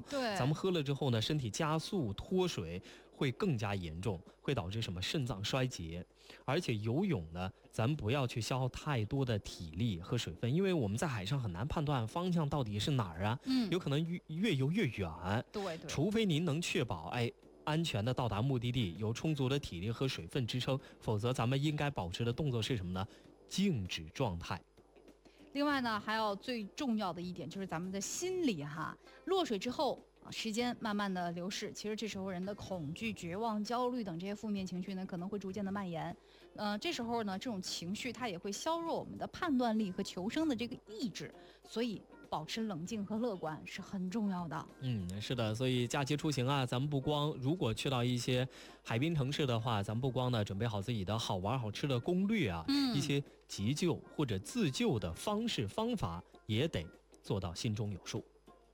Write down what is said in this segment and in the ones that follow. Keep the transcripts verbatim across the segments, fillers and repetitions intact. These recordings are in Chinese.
对， 咱们喝了之后呢，身体加速脱水会更加严重，会导致什么肾脏衰竭。而且游泳呢，咱不要去消耗太多的体力和水分，因为我们在海上很难判断方向到底是哪儿啊， 嗯， 有可能越越游越远。 对对， 除非您能确保哎安全的到达目的地，有充足的体力和水分支撑，否则咱们应该保持的动作是什么呢？静止状态。 另外呢，还要最重要的一点就是咱们的心理哈，落水之后时间慢慢的流逝，其实这时候人的恐惧、绝望、焦虑等这些负面情绪呢，可能会逐渐的蔓延。呃，这时候呢，这种情绪它也会削弱我们的判断力和求生的这个意志，所以保持冷静和乐观是很重要的。 嗯，是的，所以假期出行啊，咱们不光如果去到一些海滨城市的话，咱们不光呢准备好自己的好玩好吃的攻略啊， 嗯， 一些急救或者自救的方式方法也得做到心中有数。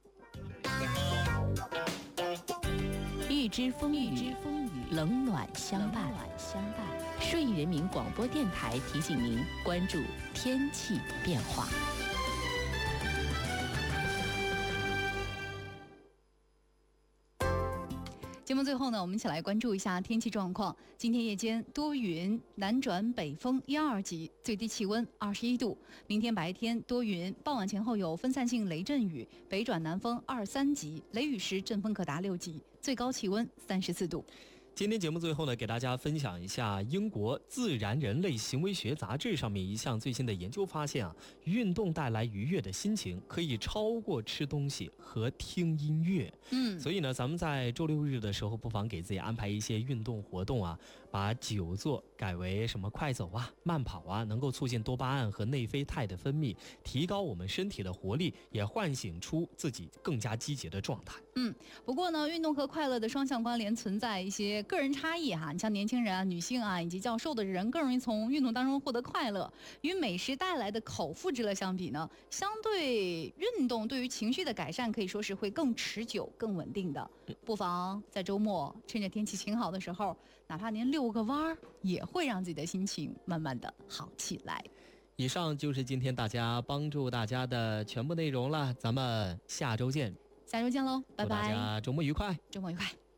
预知风雨，冷暖相伴。顺义人民广播电台提醒您关注天气变化。 节目最后呢，我们一起来关注一下天气状况。今天夜间多云，南转北风一二级，最低气温二十一度。明天白天多云，傍晚前后有分散性雷阵雨，北转南风二三级，雷雨时阵风可达六级，最高气温三十四度。 今天节目最后呢，给大家分享一下英国《自然人类行为学杂志》上面一项最新的研究发现啊，运动带来愉悦的心情，可以超过吃东西和听音乐。 嗯， 所以呢，咱们在周六日的时候，不妨给自己安排一些运动活动啊，把久坐改为什么快走啊、慢跑啊，能够促进多巴胺和内啡肽的分泌，提高我们身体的活力，也唤醒出自己更加积极的状态。 嗯，不过呢，运动和快乐的双向关联存在一些个人差异哈。你像年轻人啊、女性啊以及较瘦的人，更容易从运动当中获得快乐。与美食带来的口腹之乐相比呢，相对运动对于情绪的改善可以说是会更持久、更稳定的。不妨在周末趁着天气晴好的时候，哪怕您遛个弯儿，也会让自己的心情慢慢的好起来。 以上就是今天大家帮助大家的全部内容了，咱们下周见。 下周见喽，拜拜！ 祝大家周末愉快， 周末愉快。